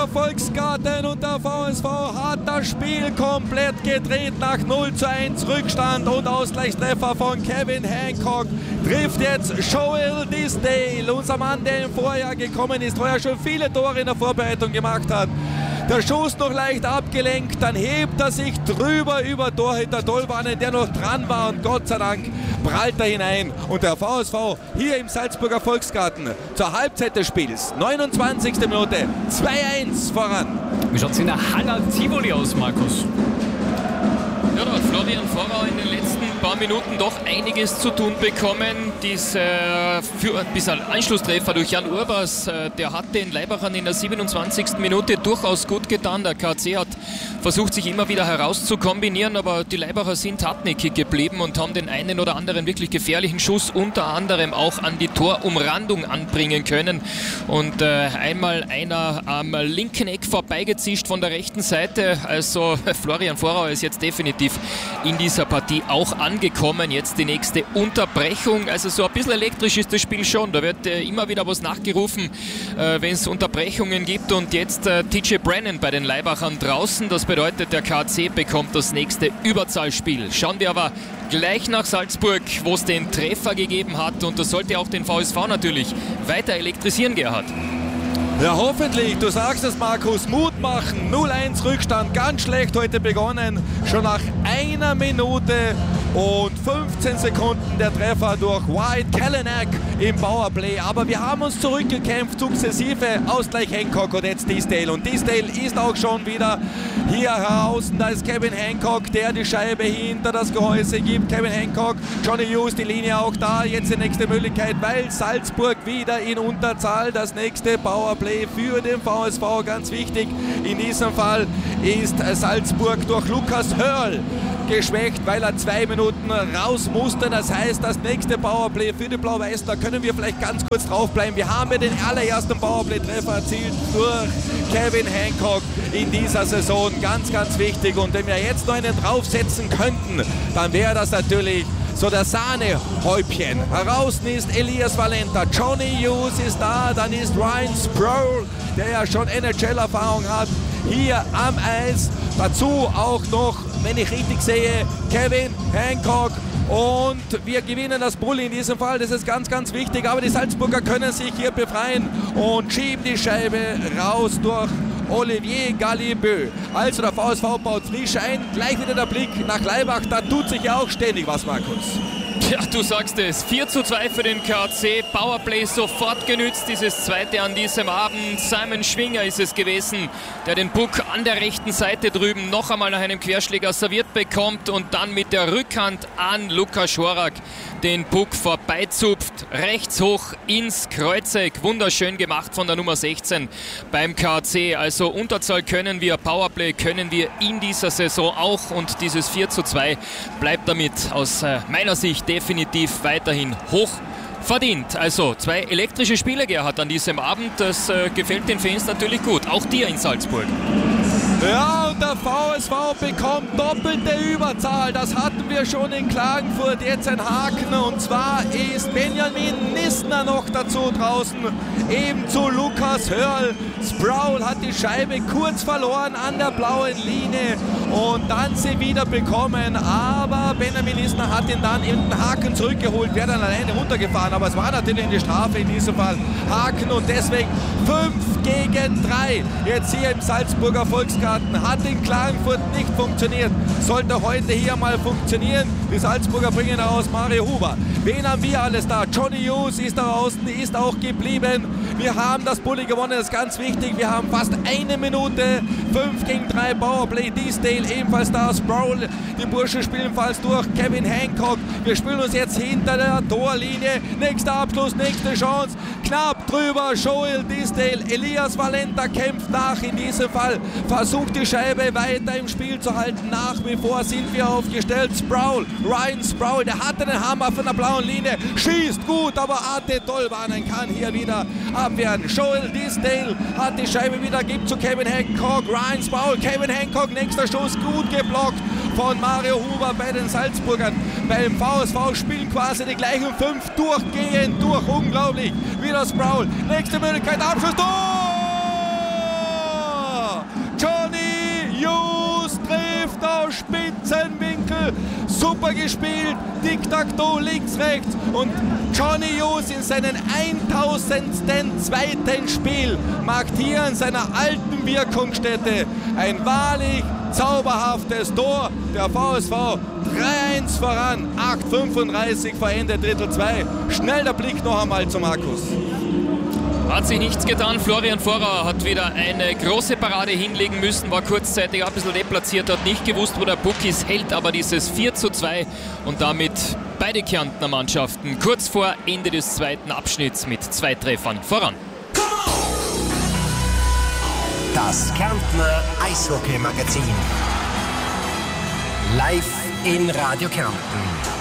Volksgarten und der VSV hat das Spiel komplett gedreht nach 0:1 Rückstand und Ausgleichstreffer von Kevin Hancock. Trifft jetzt Joel Disdale, unser Mann, der im Vorjahr gekommen ist, wo er schon viele Tore in der Vorbereitung gemacht hat. Der Schuss noch leicht abgelenkt, dann hebt er sich drüber über Torhüter Dolbanen, der noch dran war, und Gott sei Dank prallt er hinein. Und der VSV hier im Salzburger Volksgarten zur Halbzeit des Spiels, 29. Minute, 2:1 voran. Wie schaut es in der Haller Tivoli aus, Markus? Ja, da hat Florian Vorau in den letzten paar Minuten doch einiges zu tun bekommen. Dieser Anschlusstreffer durch Jan Urbas, der hat den Laibachern in der 27. Minute durchaus gut getan. Der KC hat versucht, sich immer wieder herauszukombinieren, aber die Leibacher sind hartnäckig geblieben und haben den einen oder anderen wirklich gefährlichen Schuss unter anderem auch an die Torumrandung anbringen können. Und einmal einer am linken Eck vorbeigezischt von der rechten Seite. Also Florian Vorau ist jetzt definitiv in dieser Partie auch angekommen. Jetzt die nächste Unterbrechung. Also so ein bisschen elektrisch ist das Spiel schon. Da wird immer wieder was nachgerufen, wenn es Unterbrechungen gibt. Und jetzt TJ Brennan bei den Leibachern draußen. Das bedeutet, der KC bekommt das nächste Überzahlspiel. Schauen wir aber gleich nach Salzburg, wo es den Treffer gegeben hat. Und das sollte auch den VSV natürlich weiter elektrisieren, Gerhard. Ja, hoffentlich. Du sagst es, Markus. Mut machen. 0:1 Rückstand. Ganz schlecht heute begonnen. Schon nach 1 Minute und 15 Sekunden der Treffer durch White Kalanick im Powerplay. Aber wir haben uns zurückgekämpft, sukzessive. Ausgleich Hancock und jetzt Disdale. Und Disdale ist auch schon wieder hier heraus. Da ist Kevin Hancock, der die Scheibe hinter das Gehäuse gibt. Kevin Hancock, Johnny Hughes, die Linie auch da. Jetzt die nächste Möglichkeit, weil Salzburg wieder in Unterzahl. Das nächste Powerplay für den VSV, ganz wichtig. In diesem Fall ist Salzburg durch Lukas Hörl geschwächt, weil er 2 Minuten raus musste. Das heißt, das nächste Powerplay für die Blau-Weißen, da können wir vielleicht ganz kurz draufbleiben. Wir haben ja den allerersten Powerplay-Treffer erzielt durch Kevin Hancock in dieser Saison. Ganz, ganz wichtig. Und wenn wir jetzt noch einen draufsetzen könnten, dann wäre das natürlich so der Sahnehäubchen. Heraus ist Elias Valenta, Johnny Hughes ist da, dann ist Ryan Sproul, der ja schon NHL-Erfahrung hat, hier am Eis. Dazu auch noch, wenn ich richtig sehe, Kevin Hancock. Und wir gewinnen das Bull in diesem Fall, das ist ganz, ganz wichtig. Aber die Salzburger können sich hier befreien und schieben die Scheibe raus durch Olivier Galibeu. Also der VSV baut frisch ein. Gleich wieder der Blick nach Laibach. Da tut sich ja auch ständig was, Markus. Ja, du sagst es. 4:2 für den KC. Powerplay sofort genützt. Dieses zweite an diesem Abend. Simon Schwinger ist es gewesen, der den Puck an der rechten Seite drüben noch einmal nach einem Querschläger serviert bekommt und dann mit der Rückhand an Lukas Schorak den Puck vorbeizupft. Rechts hoch ins Kreuzeck. Wunderschön gemacht von der Nummer 16 beim KC. Also Unterzahl können wir, Powerplay können wir in dieser Saison auch. Und dieses 4:2 bleibt damit aus meiner Sicht definitiv weiterhin hoch verdient. Also 2 elektrische Spiele, Gerhard, an diesem Abend. Das gefällt den Fans natürlich gut. Auch dir in Salzburg. Ja, und der VSV bekommt doppelte Überzahl. Das hatten wir schon in Klagenfurt. Jetzt ein Haken, und zwar ist Benjamin Nissner noch dazu draußen. Ebenzu Lukas Hörl. Sproul hat die Scheibe kurz verloren an der blauen Linie und dann sie wieder bekommen. Aber Benjamin Nissner hat ihn dann in den Haken zurückgeholt, wäre dann alleine runtergefahren. Aber es war natürlich eine Strafe in diesem Fall. Haken, und deswegen 5:3. Jetzt hier im Salzburger Volksgarten. Hat in Klagenfurt nicht funktioniert. Sollte heute hier mal funktionieren. Die Salzburger bringen raus Mario Huber. Wen haben wir alles da? Johnny Hughes ist da draußen, ist auch geblieben. Wir haben das Bulli gewonnen, das ist ganz wichtig. Wir haben fast 1 Minute. 5:3 Powerplay. Disdale ebenfalls da. Sproul. Die Burschen spielen falls durch. Kevin Hancock. Wir spielen uns jetzt hinter der Torlinie. Nächster Abschluss, nächste Chance. Knapp drüber. Joel Disdale. Elias Valenta kämpft nach in diesem Fall. Versucht die Scheibe weiter im Spiel zu halten. Nach wie vor sind wir aufgestellt. Sproul, Ryan Sproul, der hatte den Hammer von der blauen Linie. Schießt gut, aber Arte Dolbanen kann hier wieder abwehren. Joel Disdale hat die Scheibe wieder, gibt zu Kevin Hancock. Ryan Sproul, Kevin Hancock, nächster Schuss, gut geblockt von Mario Huber bei den Salzburgern. Beim VSV spielen quasi die gleichen 5 durchgehend durch. Unglaublich. Wieder Sproul. Nächste Möglichkeit, Abschluss. Tor! Spitzenwinkel, super gespielt, Tic-Tac-Toe links, rechts und Johnny Hughes in seinem 1002. Spiel macht hier an seiner alten Wirkungsstätte ein wahrlich zauberhaftes Tor. Der VSV 3-1 voran, 8:35 vor Ende Drittel 2. Schnell der Blick noch einmal zu Markus. Hat sich nichts getan. Florian Vorauer hat wieder eine große Parade hinlegen müssen, war kurzzeitig ein bisschen deplatziert, hat nicht gewusst, wo der Puck ist, hält aber dieses 4:2 und damit beide Kärntner Mannschaften kurz vor Ende des zweiten Abschnitts mit 2 Treffern voran. Das Kärntner Eishockey-Magazin. Live in Radio Kärnten.